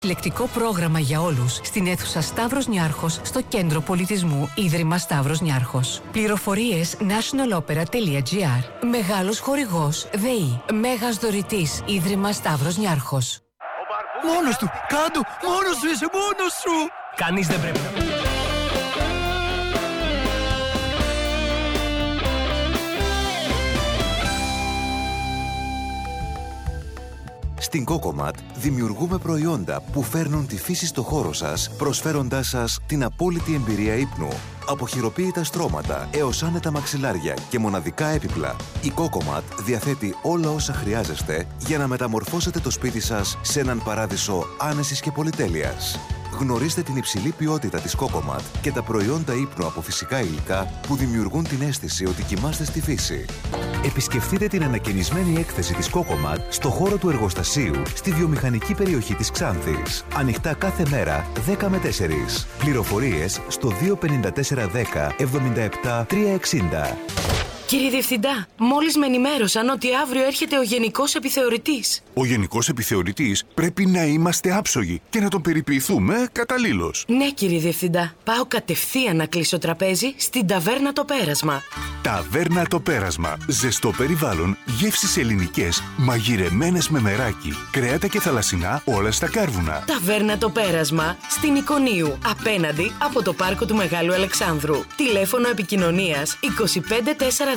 Λεκτικό πρόγραμμα για όλους στην αίθουσα Σταύρος Νιάρχος στο Κέντρο Πολιτισμού Ίδρυμα Σταύρος Νιάρχος. Πληροφορίες nationalopera.gr. Μεγάλος χορηγός ΔΕΗ. Μέγας δωρητής Ίδρυμα Σταύρος Νιάρχος. Μόνος του! Κάτω! Μόνος σου είσαι! Μόνος σου! Κανείς δεν πρέπει να... Στην Cocomat δημιουργούμε προϊόντα που φέρνουν τη φύση στο χώρο σας, προσφέροντάς σας την απόλυτη εμπειρία ύπνου. Από χειροποίητα στρώματα έως άνετα μαξιλάρια και μοναδικά έπιπλα, η Cocomat διαθέτει όλα όσα χρειάζεστε για να μεταμορφώσετε το σπίτι σας σε έναν παράδεισο άνεσης και πολυτέλειας. Γνωρίστε την υψηλή ποιότητα της Cocomat και τα προϊόντα ύπνου από φυσικά υλικά που δημιουργούν την αίσθηση ότι κοιμάστε στη φύση. Επισκεφτείτε την ανακαινισμένη έκθεση της Cocomat στο χώρο του εργοστασίου στη βιομηχανική περιοχή της Ξάνθης. Ανοιχτά κάθε μέρα 10 με 4. Πληροφορίες στο 25410 77 360. Κύριε Διευθυντά, μόλις με ενημέρωσαν ότι αύριο έρχεται ο Γενικός Επιθεωρητής. Ο Γενικός Επιθεωρητής πρέπει να είμαστε άψογοι και να τον περιποιηθούμε καταλήλως. Ναι, κύριε Διευθυντά. Πάω κατευθείαν να κλείσω τραπέζι στην Ταβέρνα Το Πέρασμα. Ταβέρνα Το Πέρασμα. Ζεστό περιβάλλον, γεύσεις ελληνικές, μαγειρεμένες με μεράκι, κρέατα και θαλασσινά όλα στα κάρβουνα. Ταβέρνα Το Πέρασμα στην Ικονίου, απέναντι από το πάρκο του Μεγάλου Αλεξάνδρου. Τηλέφωνο επικοινωνίας 25410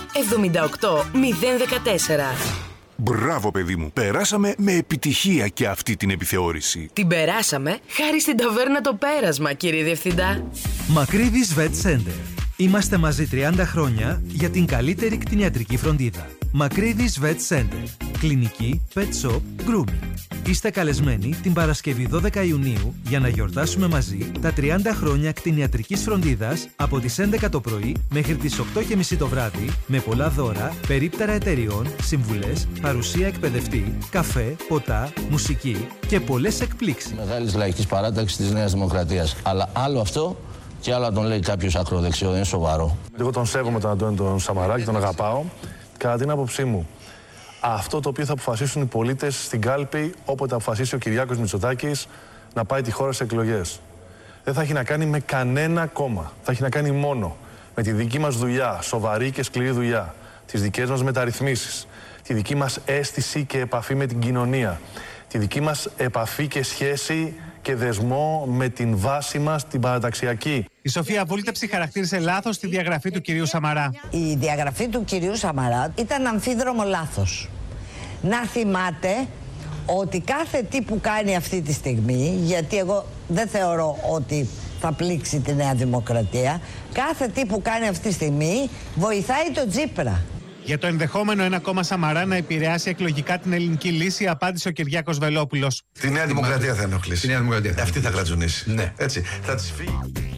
78 014. Μπράβο, παιδί μου. Περάσαμε με επιτυχία και αυτή την επιθεώρηση. Την περάσαμε χάρη στην Ταβέρνα Το Πέρασμα, κύριε Διευθυντά. Μακρύδης Vet Center. Είμαστε μαζί 30 χρόνια για την καλύτερη κτηνιατρική φροντίδα. Μακρύδης Vet Center. Κλινική, pet shop, grooming. Είστε καλεσμένοι την Παρασκευή 12 Ιουνίου για να γιορτάσουμε μαζί τα 30 χρόνια κτηνιατρικής φροντίδας από τις 11 το πρωί μέχρι τις 8:30 το βράδυ με πολλά δώρα, περίπτερα εταιριών, συμβουλές, παρουσία εκπαιδευτή, καφέ, ποτά, μουσική και πολλές εκπλήξεις. Μεγάλης λαϊκής παράταξης της Νέας Δημοκρατίας. Αλλά άλλο αυτό και άλλο τον λέει κάποιος ακροδεξιό, είναι σοβαρό. Εγώ τον σέβομαι τον Αντώνη τον Σαμαρά και τον αγαπάω. Κατά την άποψή μου, αυτό το οποίο θα αποφασίσουν οι πολίτες στην κάλπη όποτε αποφασίσει ο Κυριάκος Μητσοτάκης να πάει τη χώρα σε εκλογές. Δεν θα έχει να κάνει με κανένα κόμμα. Θα έχει να κάνει μόνο με τη δική μας δουλειά, σοβαρή και σκληρή δουλειά, τις δικές μας μεταρρυθμίσεις, τη δική μας αίσθηση και επαφή με την κοινωνία, τη δική μας επαφή και σχέση και δεσμό με την βάση μας, την παραταξιακή. Η Σοφία Βούλτεψη χαρακτήρισε λάθος τη διαγραφή του κυρίου Σαμαρά. Η διαγραφή του κυρίου Σαμαρά ήταν αμφίδρομο λάθος. Να θυμάται ότι κάθε τι που κάνει αυτή τη στιγμή, γιατί εγώ δεν θεωρώ ότι θα πλήξει τη Νέα Δημοκρατία, κάθε τι που κάνει αυτή τη στιγμή βοηθάει τον Τσίπρα. Για το ενδεχόμενο ένα κόμμα Σαμαρά να επηρεάσει εκλογικά την ελληνική λύση, απάντησε ο Κυριάκος Βελόπουλος. Τη Νέα Δημοκρατία θα ενοχλήσει. Τη Νέα Δημοκρατία. Αυτή θα γρατζουνίσει. Ναι. Έτσι. Θα της φύγει.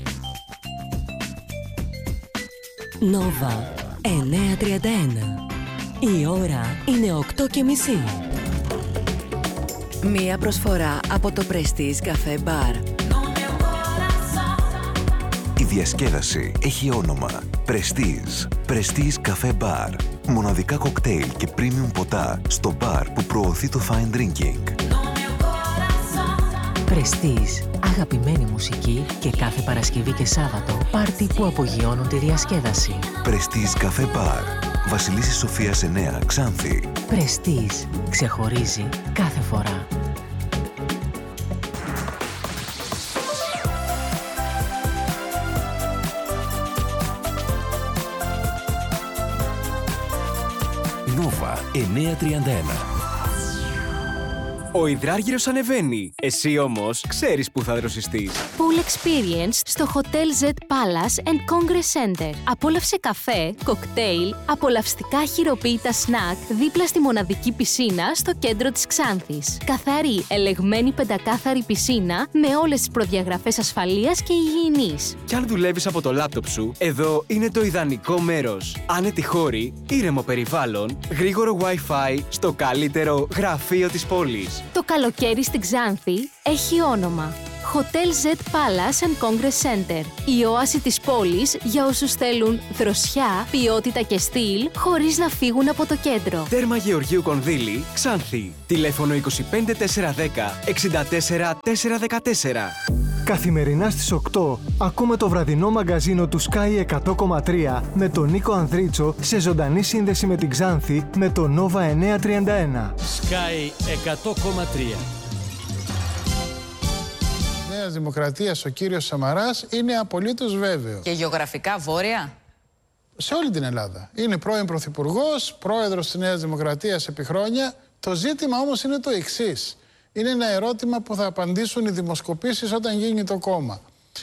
Νόβα 9:31. Η ώρα είναι 8:30. Μία προσφορά από το Prestige Cafe Bar. Η διασκέδαση έχει όνομα Prestige. Prestige Cafe Bar. Μοναδικά κοκτέιλ και premium ποτά στο μπαρ που προωθεί το fine drinking. Prestige. Αγαπημένη μουσική και κάθε Παρασκευή και Σάββατο πάρτι που απογειώνουν τη διασκέδαση. Prestige Cafe Bar. Βασιλίσσης Σοφίας 9, Ξάνθη. Prestige. Ξεχωρίζει κάθε φορά. Νόβα 9:31. Ο υδράργυρος ανεβαίνει. Εσύ όμως ξέρεις που θα δροσιστείς. Pool Experience στο Hotel Z Palace and Congress Center. Απόλαυσε καφέ, κοκτέιλ, απολαυστικά χειροποίητα σνακ δίπλα στη μοναδική πισίνα στο κέντρο της Ξάνθης. Καθαρή, ελεγμένη πεντακάθαρη πισίνα με όλες τις προδιαγραφές ασφαλείας και υγιεινής. Κι αν δουλεύεις από το λάπτοπ σου, εδώ είναι το ιδανικό μέρος. Άνετοι χώροι, ήρεμο περιβάλλον, γρήγορο Wi-Fi στο καλύτερο γραφείο της πόλης. Το καλοκαίρι στην Ξάνθη έχει όνομα. Hotel Z Palace and Congress Center. Η όαση της πόλης για όσους θέλουν δροσιά, ποιότητα και στυλ, χωρίς να φύγουν από το κέντρο. Τέρμα Γεωργίου Κονδύλη, Ξάνθη. Τηλέφωνο 25410 64414. Καθημερινά στις 8 ακούμε το βραδινό μαγκαζίνο του Sky 100,3 με τον Νίκο Ανδρίτσο σε ζωντανή σύνδεση με την Ξάνθη με το Nova 931. Sky 100,3. Νέας Δημοκρατίας ο κύριος Σαμαράς είναι απολύτως βέβαιο. Και γεωγραφικά βόρεια? Σε όλη την Ελλάδα. Είναι πρώην πρωθυπουργός, πρόεδρος της Νέας Δημοκρατίας επί χρόνια. Το ζήτημα όμως είναι το εξής. Είναι ένα ερώτημα που θα απαντήσουν οι δημοσκοπήσεις όταν γίνει το κόμμα.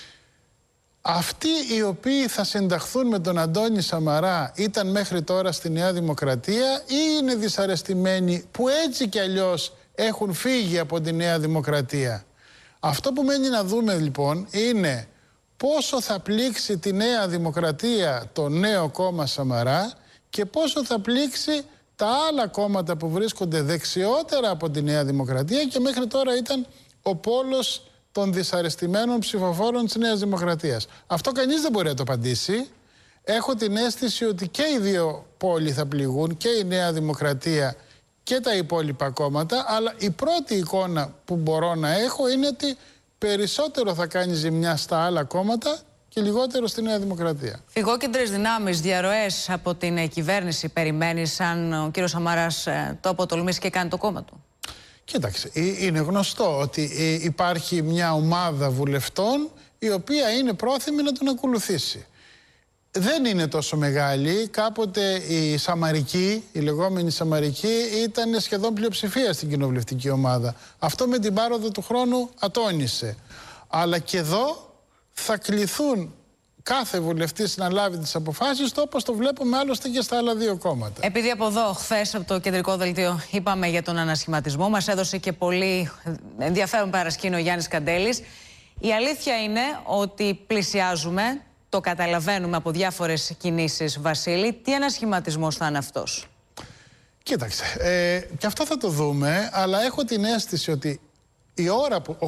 Αυτοί οι οποίοι θα συνταχθούν με τον Αντώνη Σαμαρά ήταν μέχρι τώρα στη Νέα Δημοκρατία ή είναι δυσαρεστημένοι που έτσι κι αλλιώς έχουν φύγει από τη Νέα Δημοκρατία? Αυτό που μένει να δούμε λοιπόν είναι πόσο θα πλήξει τη Νέα Δημοκρατία το νέο κόμμα Σαμαρά και πόσο θα πλήξει τα άλλα κόμματα που βρίσκονται δεξιότερα από τη Νέα Δημοκρατία και μέχρι τώρα ήταν ο πόλος των δυσαρεστημένων ψηφοφόρων της Νέας Δημοκρατίας. Αυτό κανείς δεν μπορεί να το απαντήσει. Έχω την αίσθηση ότι και οι δύο πόλοι θα πληγούν, και η Νέα Δημοκρατία και τα υπόλοιπα κόμματα, αλλά η πρώτη εικόνα που μπορώ να έχω είναι ότι περισσότερο θα κάνει ζημιά στα άλλα κόμματα και λιγότερο στη Νέα Δημοκρατία. Φυγόκεντρες δυνάμεις, διαρροές από την κυβέρνηση περιμένεις αν ο κύριος Σαμαράς το αποτολμήσει και κάνει το κόμμα του? Κοίταξε, είναι γνωστό ότι υπάρχει μια ομάδα βουλευτών η οποία είναι πρόθυμη να τον ακολουθήσει. Δεν είναι τόσο μεγάλη. Κάποτε η Σαμαρική, η λεγόμενη Σαμαρική, ήταν σχεδόν πλειοψηφία στην κοινοβουλευτική ομάδα. Αυτό με την πάροδο του χρόνου ατώνησε. Αλλά και εδώ θα κληθούν κάθε βουλευτής να λάβει τις αποφάσεις του, όπως το βλέπουμε άλλωστε και στα άλλα δύο κόμματα. Επειδή από εδώ, χθες από το κεντρικό δελτίο, είπαμε για τον ανασχηματισμό, μας έδωσε και πολύ ενδιαφέρον παρασκήνιο ο Γιάννης Καντέλης. Η αλήθεια είναι ότι πλησιάζουμε, το καταλαβαίνουμε από διάφορες κινήσεις, Βασίλη. Τι ανασχηματισμός θα είναι αυτός? Κοίταξε, και αυτό θα το δούμε, αλλά έχω την αίσθηση ότι η ώρα που,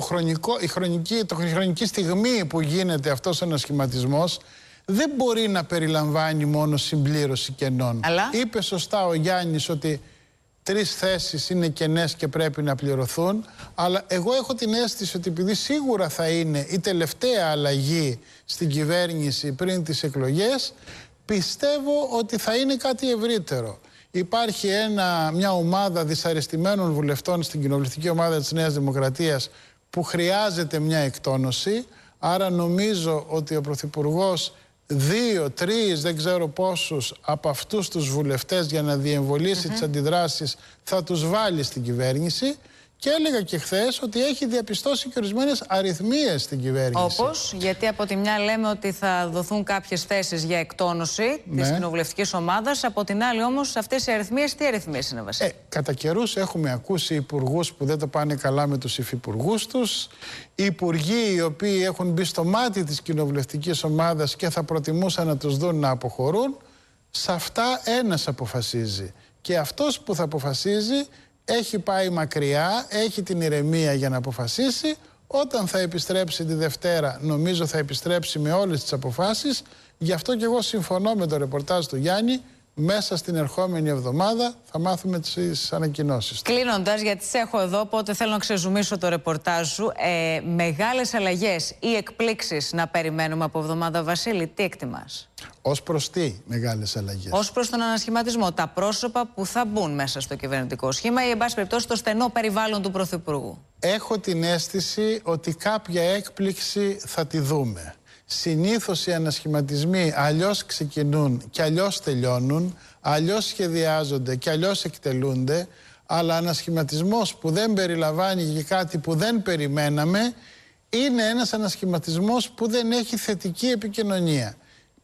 η χρονική στιγμή που γίνεται αυτός ο ανασχηματισμός δεν μπορεί να περιλαμβάνει μόνο συμπλήρωση κενών. Αλλά... Είπε σωστά ο Γιάννης ότι 3 θέσεις είναι κενές και πρέπει να πληρωθούν, αλλά εγώ έχω την αίσθηση ότι επειδή σίγουρα θα είναι η τελευταία αλλαγή στην κυβέρνηση πριν τις εκλογές, πιστεύω ότι θα είναι κάτι ευρύτερο. Υπάρχει μια ομάδα δυσαρεστημένων βουλευτών στην κοινοβουλευτική ομάδα της Νέας Δημοκρατίας που χρειάζεται μια εκτόνωση, άρα νομίζω ότι ο Πρωθυπουργός 2, 3, δεν ξέρω πόσους από αυτούς τους βουλευτές για να διεμβολήσει τις αντιδράσεις θα τους βάλει στην κυβέρνηση. Και έλεγα και χθες ότι έχει διαπιστώσει και ορισμένες αριθμίες στην κυβέρνηση. Όπως, γιατί από τη μια λέμε ότι θα δοθούν κάποιες θέσεις για εκτόνωση της κοινοβουλευτικής ομάδας, από την άλλη όμως αυτές οι αριθμίες, τι αριθμίες είναι, Βασίλη? Κατά καιρούς έχουμε ακούσει υπουργούς που δεν το πάνε καλά με τους υφυπουργούς τους, υπουργοί οι οποίοι έχουν μπει στο μάτι της κοινοβουλευτικής ομάδας και θα προτιμούσαν να τους δουν να αποχωρούν. Σε αυτά ένας αποφασίζει. Και αυτός που θα αποφασίζει έχει πάει μακριά, έχει την ηρεμία για να αποφασίσει. Όταν θα επιστρέψει τη Δευτέρα, νομίζω θα επιστρέψει με όλες τις αποφάσεις. Γι' αυτό και εγώ συμφωνώ με το ρεπορτάζ του Γιάννη. Μέσα στην ερχόμενη εβδομάδα θα μάθουμε τις ανακοινώσεις. Κλείνοντας, γιατί τις έχω εδώ, οπότε θέλω να ξεζουμίσω το ρεπορτάζ σου. Μεγάλες αλλαγές ή εκπλήξεις να περιμένουμε από εβδομάδα, Βασίλη, τι εκτιμάς? Ως προς τι μεγάλες αλλαγές? Ως προς τον ανασχηματισμό, τα πρόσωπα που θα μπουν μέσα στο κυβερνητικό σχήμα ή, εν πάση περιπτώσει, το στενό περιβάλλον του Πρωθυπουργού. Έχω την αίσθηση ότι κάποια έκπληξη θα τη δούμε. Συνήθως οι ανασχηματισμοί αλλιώς ξεκινούν και αλλιώς τελειώνουν, αλλιώς σχεδιάζονται και αλλιώς εκτελούνται, αλλά ανασχηματισμός που δεν περιλαμβάνει και κάτι που δεν περιμέναμε είναι ένας ανασχηματισμός που δεν έχει θετική επικοινωνία.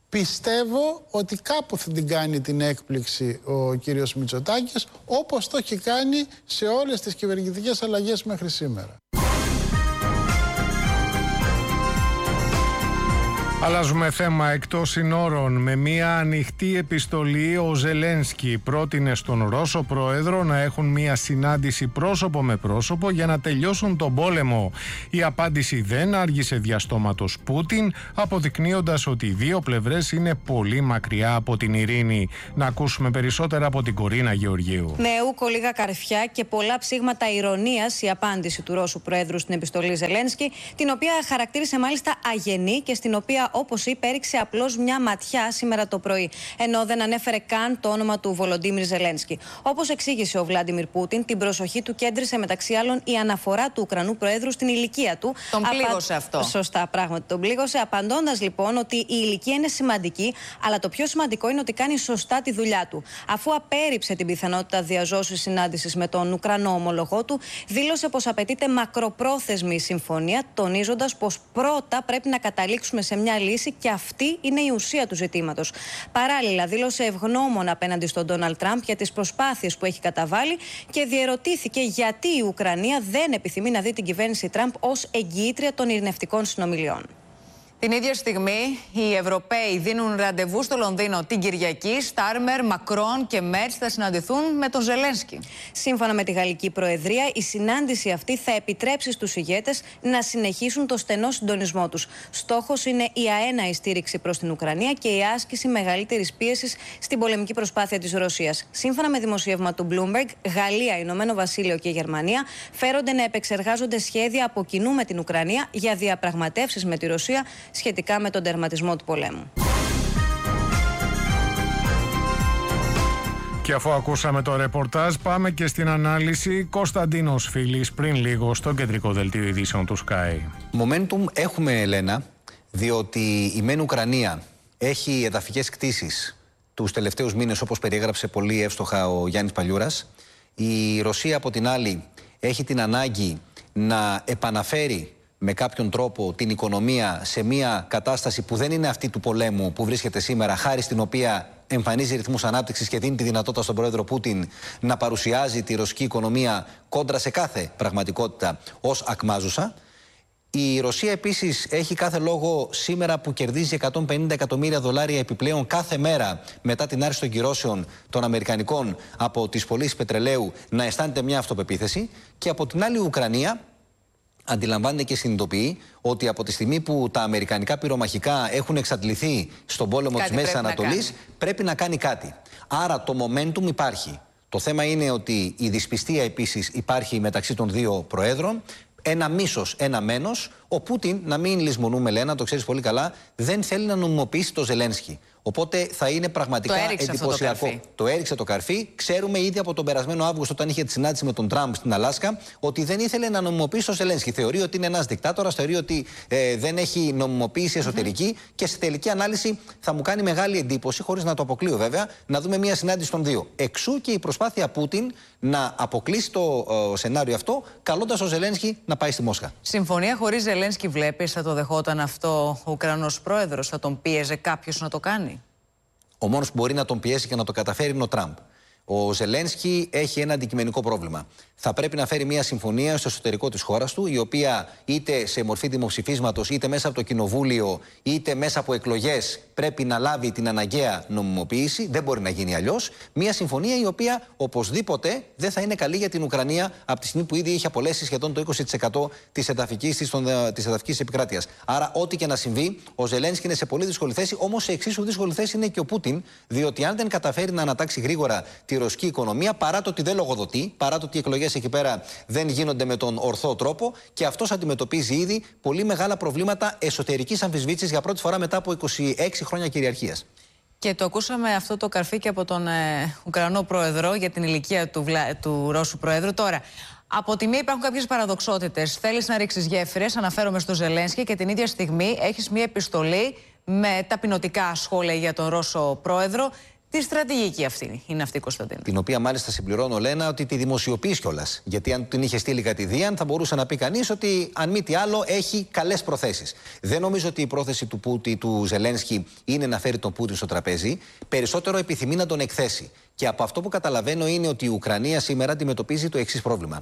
Πιστεύω ότι κάπου θα την κάνει την έκπληξη ο κύριος Μητσοτάκης, όπως το έχει κάνει σε όλες τις κυβερνητικές αλλαγές μέχρι σήμερα. Αλλάζουμε θέμα εκτός συνόρων. Με μια ανοιχτή επιστολή ο Ζελένσκι πρότεινε στον Ρώσο πρόεδρο να έχουν μια συνάντηση πρόσωπο με πρόσωπο για να τελειώσουν τον πόλεμο. Η απάντηση δεν άργησε διαστόματος Πούτιν, αποδεικνύοντας ότι οι δύο πλευρές είναι πολύ μακριά από την ειρήνη. Να ακούσουμε περισσότερα από την Κορίνα Γεωργίου. Με ούκο λίγα καρφιά και πολλά ψήγματα ηρωνίας η απάντηση του Ρώσου πρόεδρου στην επιστολή Ζελένσκι, την οποία χαρακτήρισε μάλιστα αγενή και στην οποία, όπως είπε, έριξε απλώς μια ματιά σήμερα το πρωί, ενώ δεν ανέφερε καν το όνομα του Βολοντίμιρ Ζελένσκι. Όπως εξήγησε ο Βλάντιμιρ Πούτιν, την προσοχή του κέντρισε μεταξύ άλλων η αναφορά του Ουκρανού Προέδρου στην ηλικία του. Τον πλήγωσε αυτό. Σωστά, πράγματι τον πλήγωσε, απαντώντας λοιπόν ότι η ηλικία είναι σημαντική, αλλά το πιο σημαντικό είναι ότι κάνει σωστά τη δουλειά του. Αφού απέρριψε την πιθανότητα διαζώσης συνάντησης με τον Ουκρανό ομολογό του, δήλωσε πως απαιτείται μακροπρόθεσμη συμφωνία, τονίζοντας πως πρώτα πρέπει να καταλήξουμε σε μια λύση και αυτή είναι η ουσία του ζητήματος. Παράλληλα, δήλωσε ευγνώμων απέναντι στον Ντόναλντ Τραμπ για τις προσπάθειες που έχει καταβάλει και διερωτήθηκε γιατί η Ουκρανία δεν επιθυμεί να δει την κυβέρνηση Τραμπ ως εγγυήτρια των ειρηνευτικών συνομιλιών. Την ίδια στιγμή, οι Ευρωπαίοι δίνουν ραντεβού στο Λονδίνο την Κυριακή. Στάρμερ, Μακρόν και Μέρτς θα συναντηθούν με τον Ζελένσκι. Σύμφωνα με τη Γαλλική Προεδρία, η συνάντηση αυτή θα επιτρέψει στους ηγέτες να συνεχίσουν το στενό συντονισμό τους. Στόχος είναι η αέναη στήριξη προς την Ουκρανία και η άσκηση μεγαλύτερης πίεσης στην πολεμική προσπάθεια της Ρωσίας. Σύμφωνα με δημοσίευμα του Bloomberg, Γαλλία, Ηνωμένο Βασίλειο και Γερμανία φέρονται να επεξεργάζονται σχέδια από κοινού με την Ουκρανία για διαπραγματεύσεις με τη Ρωσία σχετικά με τον τερματισμό του πολέμου. Και αφού ακούσαμε το ρεπορτάζ, πάμε και στην ανάλυση. Κωνσταντίνος Φίλης πριν λίγο στο κεντρικό δελτίο ειδήσεων του Sky. Momentum έχουμε, Ελένα, διότι η μεν Ουκρανία έχει εδαφικές κτίσεις τους τελευταίους μήνες, όπως περιέγραψε πολύ εύστοχα ο Γιάννης Παλιούρας. Η Ρωσία, από την άλλη, έχει την ανάγκη να επαναφέρει με κάποιον τρόπο την οικονομία σε μια κατάσταση που δεν είναι αυτή του πολέμου που βρίσκεται σήμερα, χάρη στην οποία εμφανίζει ρυθμούς ανάπτυξης και δίνει τη δυνατότητα στον πρόεδρο Πούτιν να παρουσιάζει τη ρωσική οικονομία κόντρα σε κάθε πραγματικότητα ως ακμάζουσα. Η Ρωσία επίσης έχει κάθε λόγο σήμερα που κερδίζει $150 εκατομμύρια επιπλέον κάθε μέρα μετά την άρση των κυρώσεων των Αμερικανικών από τις πωλήσεις πετρελαίου να αισθάνεται μια αυτοπεποίθηση, και από την άλλη η Ουκρανία αντιλαμβάνεται και συνειδητοποιεί ότι από τη στιγμή που τα αμερικανικά πυρομαχικά έχουν εξαντληθεί στον πόλεμο της Μέσης Ανατολής, πρέπει να κάνει κάτι. Άρα το momentum υπάρχει. Το θέμα είναι ότι η δυσπιστία επίσης υπάρχει μεταξύ των δύο προέδρων. Ένα μίσος, ένα μένος. Ο Πούτιν, να μην λησμονούμε, Λένα, το ξέρεις πολύ καλά, δεν θέλει να νομιμοποιήσει το Ζελένσκι. Οπότε θα είναι πραγματικά εντυπωσιακό. Το έριξε το καρφί. Ξέρουμε ήδη από τον περασμένο Αύγουστο, όταν είχε τη συνάντηση με τον Τραμπ στην Αλάσκα, ότι δεν ήθελε να νομιμοποιήσει το Ζελένσκι. Θεωρεί ότι είναι ένας δικτάτορας, θεωρεί ότι δεν έχει νομιμοποίηση εσωτερική και στη τελική ανάλυση θα μου κάνει μεγάλη εντύπωση, χωρίς να το αποκλείω βέβαια, να δούμε μια συνάντηση των δύο. Εξού και η προσπάθεια Πούτιν να αποκλείσει το σενάριο αυτό, καλώντας ο Ζελένσκι να πάει στη Μόσχα. Συμφωνία χωρίς Ζελένσκι, βλέπεις, θα το δεχόταν αυτό ο Ουκρανός πρόεδρος, θα τον πίεζε κάποιος να το κάνει? Ο μόνος που μπορεί να τον πιέσει και να το καταφέρει είναι ο Τραμπ. Ο Ζελένσκι έχει ένα αντικειμενικό πρόβλημα. Θα πρέπει να φέρει μια συμφωνία στο εσωτερικό της χώρας του, η οποία είτε σε μορφή δημοψηφίσματος, είτε μέσα από το κοινοβούλιο, είτε μέσα από εκλογές, πρέπει να λάβει την αναγκαία νομιμοποίηση. Δεν μπορεί να γίνει αλλιώς. Μια συμφωνία η οποία οπωσδήποτε δεν θα είναι καλή για την Ουκρανία από τη στιγμή που ήδη έχει απολέσει σχεδόν το 20% της εδαφικής επικράτειας. Άρα, ό,τι και να συμβεί, ο Ζελένσκι είναι σε πολύ δύσκολη θέση. Όμως, σε εξίσου δύσκολη θέση είναι και ο Πούτιν, διότι αν δεν καταφέρει να ανατάξει γρήγορα τη ρωσική οικονομία, παρά το ότι δεν λογοδοτεί, παρά το ότι οι εκλογές εκεί πέρα δεν γίνονται με τον ορθό τρόπο, και αυτός αντιμετωπίζει ήδη πολύ μεγάλα προβλήματα εσωτερικής αμφισβήτησης για πρώτη φορά μετά από 26 χρόνια κυριαρχίας. Και το ακούσαμε αυτό το καρφί και από τον Ουκρανό πρόεδρο για την ηλικία του Ρώσου πρόεδρου. Τώρα, από τη μία υπάρχουν κάποιες παραδοξότητες. Θέλεις να ρίξεις γέφυρες, αναφέρομαι στο Ζελένσκι, και την ίδια στιγμή έχεις μια επιστολή με ταπεινωτικά σχόλια για τον Ρώσο πρόεδρο. Τι στρατηγική αυτή είναι αυτή, Κωνσταντίνο? Την οποία μάλιστα συμπληρώνω, Λένα, ότι τη δημοσιοποιείς κιόλας. Γιατί αν την είχε στείλει κατηδίαν, θα μπορούσε να πει κανείς ότι αν μη τι άλλο έχει καλές προθέσεις. Δεν νομίζω ότι η πρόθεση του Ζελένσκι είναι να φέρει τον Πούτιν στο τραπέζι. Περισσότερο επιθυμεί να τον εκθέσει. Και από αυτό που καταλαβαίνω είναι ότι η Ουκρανία σήμερα αντιμετωπίζει το εξής πρόβλημα.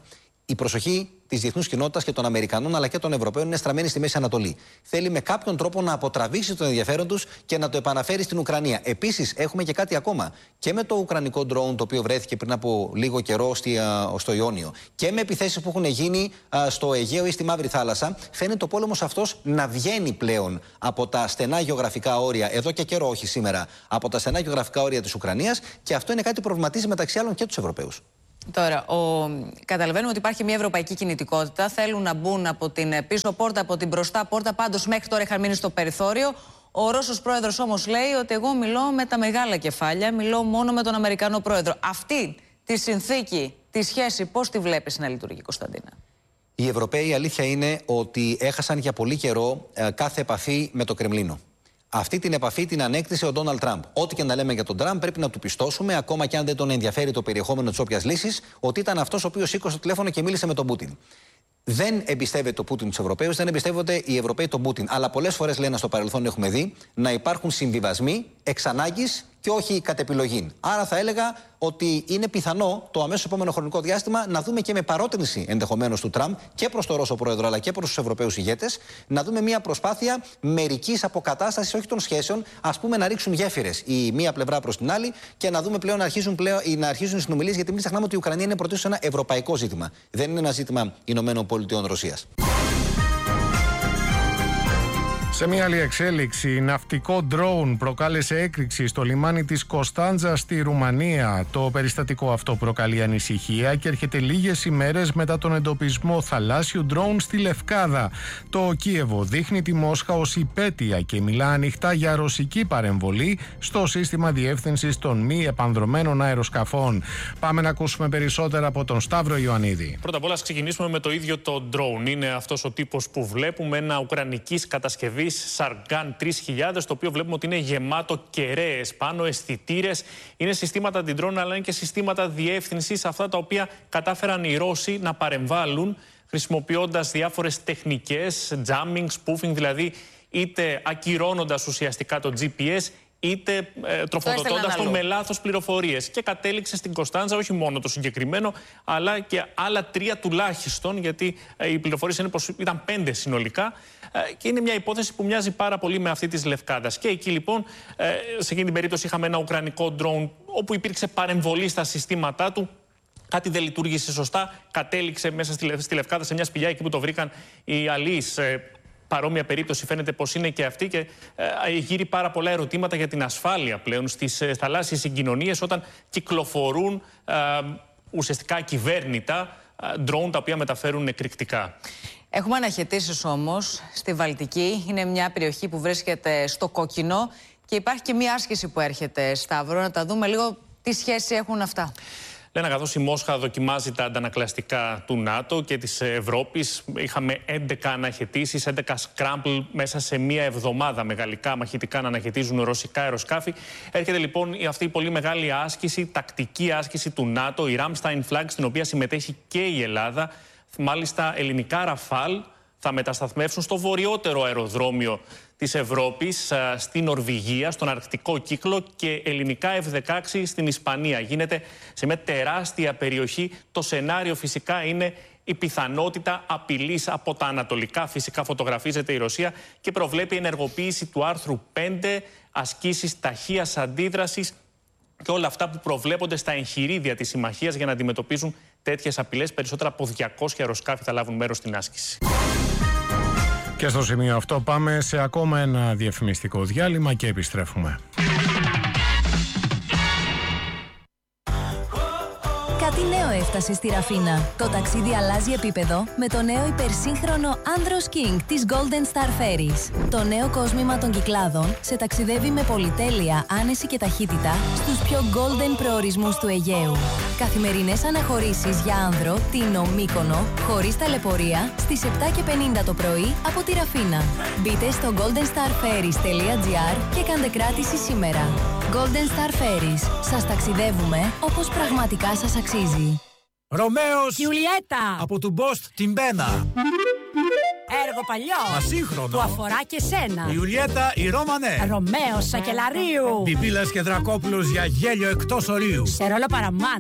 Η προσοχή της διεθνούς κοινότητας και των Αμερικανών αλλά και των Ευρωπαίων είναι στραμμένη στη Μέση Ανατολή. Θέλει με κάποιον τρόπο να αποτραβήσει τον ενδιαφέρον τους και να το επαναφέρει στην Ουκρανία. Επίσης, έχουμε και κάτι ακόμα. Και με το ουκρανικό ντρόουν, το οποίο βρέθηκε πριν από λίγο καιρό στο Ιόνιο, και με επιθέσεις που έχουν γίνει στο Αιγαίο ή στη Μαύρη Θάλασσα, φαίνεται ο πόλεμος αυτός να βγαίνει πλέον από τα στενά γεωγραφικά όρια, εδώ και καιρό, όχι σήμερα, από τα στενά γεωγραφικά όρια της Ουκρανίας, και αυτό είναι κάτι που προβληματίζει μεταξύ άλλων και τους Ευρωπαίους. Τώρα, καταλαβαίνουμε ότι υπάρχει μια ευρωπαϊκή κινητικότητα. Θέλουν να μπουν από την πίσω πόρτα, από την μπροστά πόρτα. Πάντως, μέχρι τώρα είχαν μείνει στο περιθώριο. Ο Ρώσος πρόεδρος όμως λέει ότι εγώ μιλώ με τα μεγάλα κεφάλια, μιλώ μόνο με τον Αμερικανό πρόεδρο. Αυτή τη συνθήκη, τη σχέση, πώς τη βλέπεις να λειτουργεί, Κωνσταντίνα? Οι Ευρωπαίοι, η αλήθεια είναι ότι έχασαν για πολύ καιρό κάθε επαφή με το Κρεμλίνο. Αυτή την επαφή την ανέκτησε ο Ντόναλντ Τραμπ. Ό,τι και να λέμε για τον Τραμπ, πρέπει να του πιστώσουμε, ακόμα και αν δεν τον ενδιαφέρει το περιεχόμενο της όποιας λύσης, ότι ήταν αυτός ο οποίος σήκωσε το τηλέφωνο και μίλησε με τον Πούτιν. Δεν εμπιστεύεται ο Πούτιν τους Ευρωπαίους, δεν εμπιστεύονται οι Ευρωπαίοι τον Πούτιν. Αλλά πολλές φορές, λένε, στο παρελθόν έχουμε δει να υπάρχουν συμβιβασμοί εξ ανάγκης και όχι κατ' επιλογή. Άρα θα έλεγα ότι είναι πιθανό το αμέσως επόμενο χρονικό διάστημα να δούμε και με παρότρινση ενδεχομένως του Τραμπ και προς τον Ρώσο πρόεδρο αλλά και προς τους Ευρωπαίους ηγέτες, να δούμε μια προσπάθεια μερικής αποκατάστασης, όχι των σχέσεων, ας πούμε να ρίξουν γέφυρες η μία πλευρά προς την άλλη και να δούμε πλέον να αρχίζουν οι συνομιλίες, γιατί μην ξεχνάμε ότι η Ουκρανία είναι πρωτίστως ένα ευρωπαϊκό ζήτημα. Δεν είναι ένα ζήτημα ΗΠΑ-Ρωσίας. Σε μια άλλη εξέλιξη, ναυτικό ντρόουν προκάλεσε έκρηξη στο λιμάνι της Κωνσταντζα στη Ρουμανία. Το περιστατικό αυτό προκαλεί ανησυχία και έρχεται λίγες ημέρες μετά τον εντοπισμό θαλάσσιου ντρόουν στη Λευκάδα. Το Κίεβο δείχνει τη Μόσχα ως υπέτεια και μιλά ανοιχτά για ρωσική παρεμβολή στο σύστημα διεύθυνσης των μη επανδρωμένων αεροσκαφών. Πάμε να ακούσουμε περισσότερα από τον Σταύρο Ιωαννίδη. Πρώτα απ' όλα, ας ξεκινήσουμε με το ίδιο το ντρόουν. Είναι αυτός ο τύπος που βλέπουμε, ένα ουκρανικής κατασκευής Sargan 3000, το οποίο βλέπουμε ότι είναι γεμάτο κεραίες πάνω, αισθητήρες. Είναι συστήματα αντιντρόουν, αλλά είναι και συστήματα διεύθυνσης, αυτά τα οποία κατάφεραν οι Ρώσοι να παρεμβάλλουν χρησιμοποιώντας διάφορες τεχνικές, jamming, spoofing, δηλαδή είτε ακυρώνοντας ουσιαστικά το GPS, είτε τροφοδοτώντας το με λάθος πληροφορίες. Και κατέληξε στην Κωνσταντζα όχι μόνο το συγκεκριμένο, αλλά και άλλα 3 τουλάχιστον, γιατί οι πληροφορίες είναι πως ήταν 5 συνολικά. Και είναι μια υπόθεση που μοιάζει πάρα πολύ με αυτή της Λευκάδας. Και εκεί λοιπόν, σε εκείνη την περίπτωση, είχαμε ένα ουκρανικό drone όπου υπήρξε παρεμβολή στα συστήματά του. Κάτι δεν λειτουργήσε σωστά. Κατέληξε μέσα στη Λευκάδα σε μια σπηλιά εκεί που το βρήκαν οι αλείς. Παρόμοια περίπτωση φαίνεται πως είναι και αυτή και γύρει πάρα πολλά ερωτήματα για την ασφάλεια πλέον στις θαλάσσιες συγκοινωνίες όταν κυκλοφορούν ουσιαστικά ακυβέρνητα ντρόουν τα οποία μεταφέρουν εκρηκτικά. Έχουμε αναχαιτήσεις όμως στη Βαλτική. Είναι μια περιοχή που βρίσκεται στο κόκκινο και υπάρχει και μια άσκηση που έρχεται, Σταύρο. Να τα δούμε λίγο τι σχέση έχουν αυτά. Λένε, καθώς η Μόσχα δοκιμάζει τα αντανακλαστικά του ΝΑΤΟ και της Ευρώπης, είχαμε 11 αναχαιτήσεις, 11 σκράμπλ μέσα σε μία εβδομάδα με γαλλικά μαχητικά να αναχαιτίζουν ρωσικά αεροσκάφη. Έρχεται λοιπόν αυτή η πολύ μεγάλη άσκηση, τακτική άσκηση του ΝΑΤΟ, η Ramstein Flag, στην οποία συμμετέχει και η Ελλάδα. Μάλιστα, ελληνικά Ραφάλ θα μετασταθμεύσουν στο βορειότερο αεροδρόμιο της Ευρώπης, στη Νορβηγία, στον Αρκτικό κύκλο, και ελληνικά F-16 στην Ισπανία. Γίνεται σε μια τεράστια περιοχή. Το σενάριο φυσικά είναι η πιθανότητα απειλής από τα ανατολικά. Φυσικά φωτογραφίζεται η Ρωσία και προβλέπει ενεργοποίηση του άρθρου 5, ασκήσεις ταχείας αντίδρασης και όλα αυτά που προβλέπονται στα εγχειρίδια της συμμαχίας για να αντιμετωπίζουν τέτοιες απειλές. Περισσότερα από 200 αεροσκάφη θα λάβουν μέρος στην άσκηση. Και στο σημείο αυτό πάμε σε ακόμα ένα διαφημιστικό διάλειμμα και επιστρέφουμε. Κάτι νέο έφτασε στη Ραφίνα. Το ταξίδι αλλάζει επίπεδο με το νέο υπερσύγχρονο Andros King της Golden Star Ferries. Το νέο κόσμημα των Κυκλάδων σε ταξιδεύει με πολυτέλεια, άνεση και ταχύτητα στους πιο golden προορισμούς του Αιγαίου. Καθημερινές αναχωρήσεις για άνδρο, Τίνο, Μύκονο, χωρίς ταλαιπωρία, στις 7:50 το πρωί από τη Ραφίνα. Μπείτε στο goldenstarferries.gr και κάντε κράτηση σήμερα. Golden Star Ferries. Σας ταξιδεύουμε όπως πραγματικά σας αξίζει. Ρωμαίος Γιουλιέτα από του Μπόστ την Μπένα. Έργο παλιό. Ασύγχρονο. Που αφορά και σένα. Η Ιουλιέτα η Ρώμανε. Ρωμαίος Σακελαρίου. Πιπίλας και Δρακόπουλος για γέλιο εκτός ορίου. Σε ρόλο παραμάν.